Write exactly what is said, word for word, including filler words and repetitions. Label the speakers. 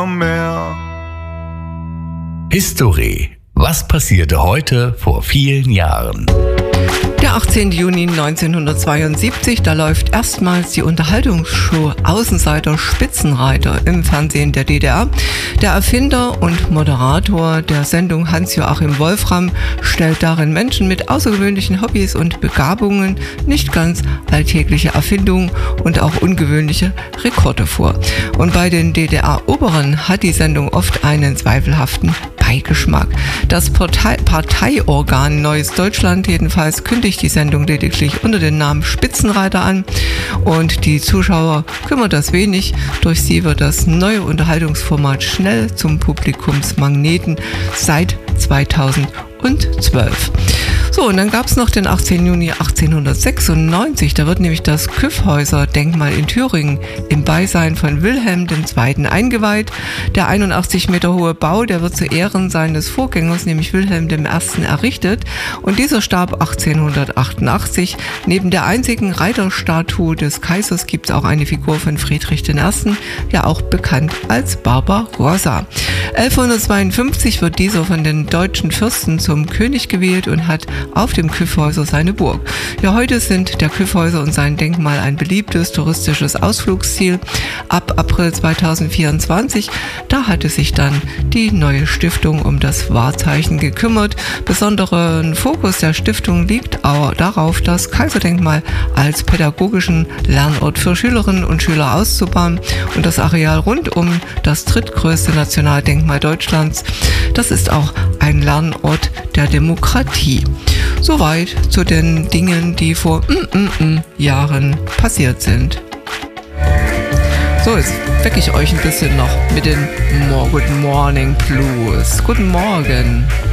Speaker 1: mehr.
Speaker 2: History. Was passierte heute vor vielen Jahren?
Speaker 3: Der achtzehnten Juni neunzehnhundertzweiundsiebzig, da läuft erstmals die Unterhaltungsshow Außenseiter Spitzenreiter im Fernsehen der D D R. Der Erfinder und Moderator der Sendung Hans-Joachim Wolfram stellt darin Menschen mit außergewöhnlichen Hobbys und Begabungen, nicht ganz alltägliche Erfindungen und auch ungewöhnliche Rekorde vor. Und bei den D D R-Oberen hat die Sendung oft einen zweifelhaften Beigeschmack. Das Partei- Parteiorgan Neues Deutschland jedenfalls kündigt die Sendung lediglich unter dem Namen Spitzenreiter an und die Zuschauer kümmert das wenig. Durch sie wird das neue Unterhaltungsformat schnell zum Publikumsmagneten seit zweitausendzwölf. So, und dann gab es noch den achtzehnten Juni achtzehnhundertsechsundneunzig, da wird nämlich das Kyffhäuser-Denkmal in Thüringen im Beisein von Wilhelm der Zweite eingeweiht. Der einundachtzig Meter hohe Bau, der wird zu Ehren seines Vorgängers, nämlich Wilhelm der Erste, errichtet und dieser starb achtzehnhundertachtundachtzig. Neben der einzigen Reiterstatue des Kaisers gibt es auch eine Figur von Friedrich der Erste, ja auch bekannt als Barbarossa. elfhundertzweiundfünfzig wird dieser von den deutschen Fürsten zum König gewählt und hat auf dem Kyffhäuser seine Burg. Ja, heute sind der Kyffhäuser und sein Denkmal ein beliebtes touristisches Ausflugsziel. Ab April zweitausendvierundzwanzig, da hatte sich dann die neue Stiftung um das Wahrzeichen gekümmert. Besonderen Fokus der Stiftung liegt auch darauf, das Kaiserdenkmal als pädagogischen Lernort für Schülerinnen und Schüler auszubauen und das Areal rund um das drittgrößte Nationaldenkmal Deutschlands, das ist auch ein Lernort der Demokratie. Soweit zu den Dingen, die vor mm, mm, mm Jahren passiert sind. So, jetzt wecke ich euch ein bisschen noch mit den Good Morning Blues. Guten Morgen.